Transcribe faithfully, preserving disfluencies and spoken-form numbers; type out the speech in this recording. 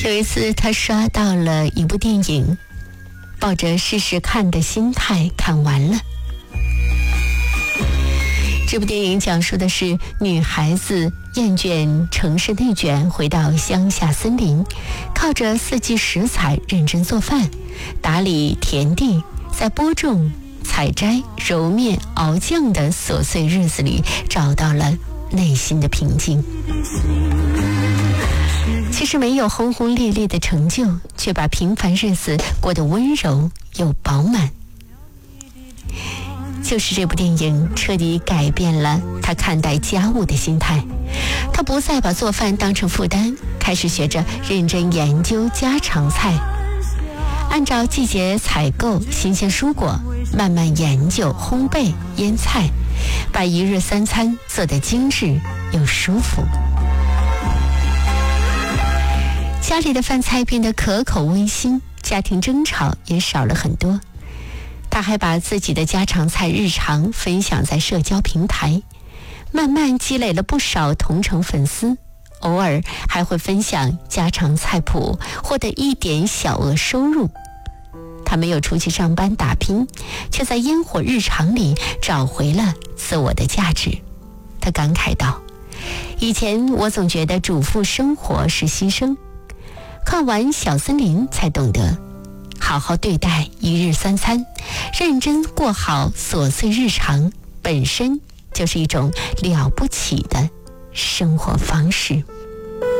有一次他刷到了一部电影，抱着试试看的心态看完了。这部电影讲述的是女孩子厌倦城市内卷，回到乡下森林，靠着四季食材认真做饭，打理田地，在播种、采摘、揉面、熬酱的琐碎日子里找到了内心的平静。其实没有轰轰烈烈的成就，却把平凡日子过得温柔又饱满。就是这部电影彻底改变了他看待家务的心态，他不再把做饭当成负担，开始学着认真研究家常菜，按照季节采购新鲜蔬果，慢慢研究烘焙腌菜，把一日三餐做得精致又舒服。家里的饭菜变得可口温馨，家庭争吵也少了很多。他还把自己的家常菜日常分享在社交平台，慢慢积累了不少同城粉丝，偶尔还会分享家常菜谱，获得一点小额收入。他没有出去上班打拼，却在烟火日常里找回了自我的价值。他感慨道，以前我总觉得主妇生活是牺牲，看完小森林才懂得，好好对待一日三餐，认真过好琐碎日常，本身就是一种了不起的生活方式。